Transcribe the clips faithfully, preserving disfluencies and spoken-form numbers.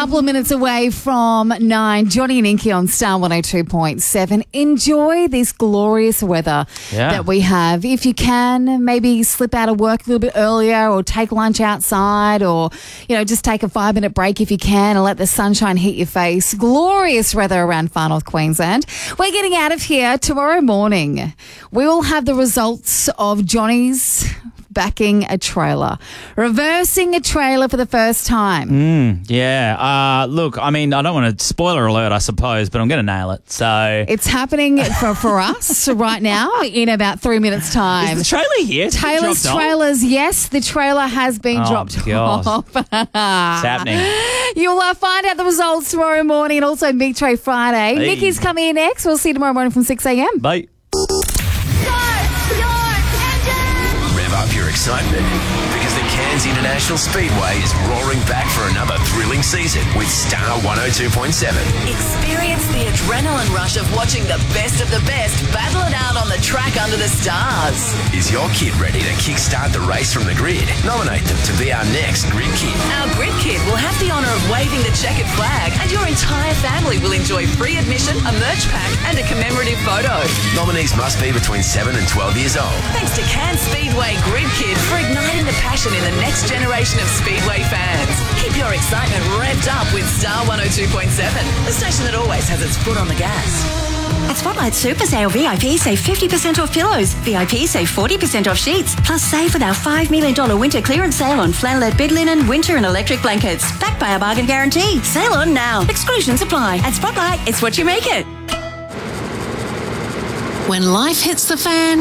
couple of minutes away from nine. Johnny and Inky on Star one oh two point seven. Enjoy this glorious weather Yeah. that we have. If you can, maybe slip out of work a little bit earlier or take lunch outside or, you know, just take a five-minute break if you can and let the sunshine hit your face. Glorious weather around Far North Queensland. We're getting out of here tomorrow morning. We will have the results of Johnny's backing a trailer, reversing a trailer for the first time. Mm, yeah. Uh, look, I mean, I don't want to spoiler alert, I suppose, but I'm going to nail it. So It's happening for, for us right now in about three minutes' time. is the trailer here? Is it Taylor's dropped off? trailers, yes, the trailer has been Oh, dropped God. off. It's happening. You'll uh, find out the results tomorrow morning and also Big Tray Friday. Hey. Nikki's coming in next. We'll see you tomorrow morning from six a.m. Bye. Rev up your excitement because the Cairns International Speedway is roaring back for another thrilling season with Star one oh two point seven. Experience the adrenaline rush of watching the best of the best battle it out on the track under the stars. Is your kid ready to kickstart the race from the grid? Nominate them to be our next Grid Kid. Our Grid Kid will have the honour of waving the checkered flag, and your entire family will enjoy free admission, a merch pack, and a commemorative photo. Nominees must be between seven and twelve years old. Thanks to Cairns Speedway Grid Kid for igniting the passion in the next generation of Speedway fans. Keep your excitement revved up with Star one oh two point seven, the station that always has its foot on the gas. At Spotlight Super Sale, V I P save fifty percent off pillows. V I P save forty percent off sheets. Plus save with our five million dollars winter clearance sale on flannelette bed linen, winter and electric blankets. Backed by our bargain guarantee. Sale on now. Exclusions apply. At Spotlight, it's what you make it. When life hits the fan,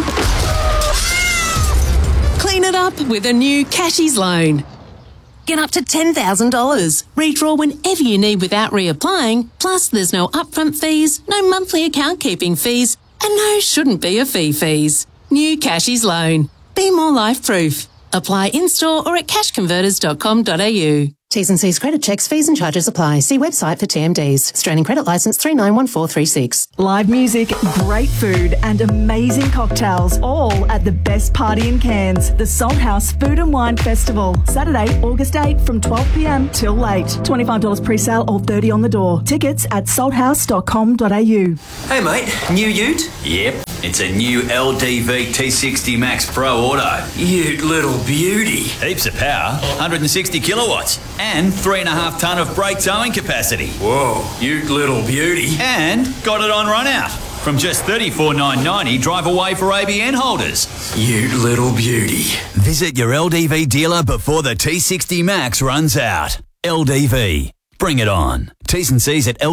clean it up with a new Cashies loan. Get up to ten thousand dollars. Redraw whenever you need without reapplying. Plus, there's no upfront fees, no monthly account keeping fees, and no shouldn't be a fee fees. New Cashies loan. Be more life proof. Apply in-store or at cash converters dot com dot a u. T's and C's credit checks, fees and charges apply. See website for T M Ds. Australian Credit Licence three nine one four three six. Live music, great food and amazing cocktails, all at the best party in Cairns, the Salt House Food and Wine Festival. Saturday, August eighth from twelve p.m. till late. twenty-five dollars pre-sale or thirty dollars on the door. Tickets at salt house dot com dot a u. Hey mate, new ute? Yep, it's a new L D V T sixty Max Pro Auto. Ute little beauty. Heaps of power, one hundred sixty kilowatts, and three and a half tonne of brake towing capacity. Whoa, ute little beauty. And got it on run out. From just thirty-four thousand nine hundred ninety dollars, drive away for A B N holders. Ute little beauty. Visit your L D V dealer before the T sixty Max runs out. L D V. Bring it on. T's and C's at L D V.